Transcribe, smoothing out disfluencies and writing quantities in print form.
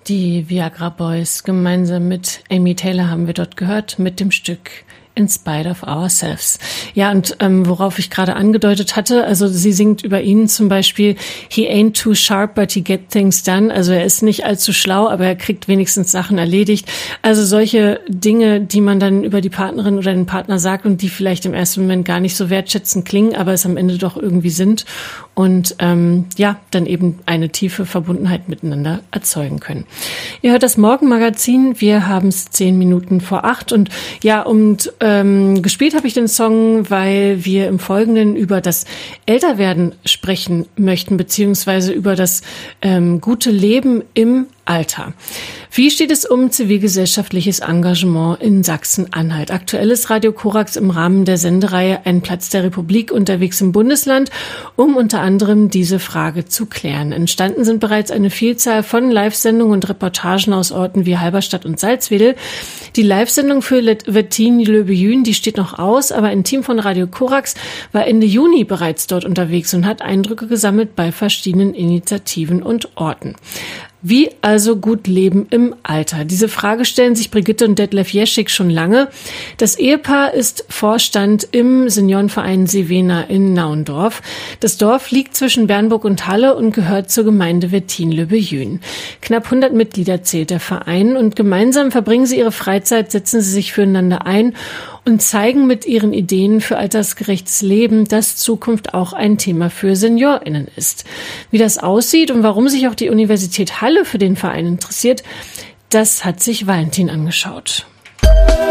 Die Viagra Boys gemeinsam mit Amy Taylor haben wir dort gehört mit dem Stück In Spite of Ourselves. Ja, und worauf ich gerade angedeutet hatte, also sie singt über ihn zum Beispiel, he ain't too sharp, but he get things done. Also er ist nicht allzu schlau, aber er kriegt wenigstens Sachen erledigt. Also solche Dinge, die man dann über die Partnerin oder den Partner sagt und die vielleicht im ersten Moment gar nicht so wertschätzend klingen, aber es am Ende doch irgendwie sind und dann eben eine tiefe Verbundenheit miteinander erzeugen können. Ihr hört das Morgenmagazin, wir haben es 10 Minuten vor 8 und gespielt habe ich den Song, weil wir im Folgenden über das Älterwerden sprechen möchten, beziehungsweise über das gute Leben im Alter. Wie steht es um zivilgesellschaftliches Engagement in Sachsen-Anhalt? Aktuell ist Radio Korax im Rahmen der Sendereihe Ein Platz der Republik unterwegs im Bundesland, um unter anderem diese Frage zu klären. Entstanden sind bereits eine Vielzahl von Live-Sendungen und Reportagen aus Orten wie Halberstadt und Salzwedel. Die Live-Sendung für Wettins-le-Beaune, die steht noch aus, aber ein Team von Radio Korax war Ende Juni bereits dort unterwegs und hat Eindrücke gesammelt bei verschiedenen Initiativen und Orten. Wie also gut leben im Alter? Diese Frage stellen sich Brigitte und Detlef Jeschik schon lange. Das Ehepaar ist Vorstand im Seniorenverein Sevena in Naundorf. Das Dorf liegt zwischen Bernburg und Halle und gehört zur Gemeinde Wettins-le-Beaune. Knapp 100 Mitglieder zählt der Verein und gemeinsam verbringen sie ihre Freizeit, setzen sie sich füreinander ein und zeigen mit ihren Ideen für altersgerechtes Leben, dass Zukunft auch ein Thema für SeniorInnen ist. Wie das aussieht und warum sich auch die Universität Halle für den Verein interessiert, das hat sich Valentin angeschaut.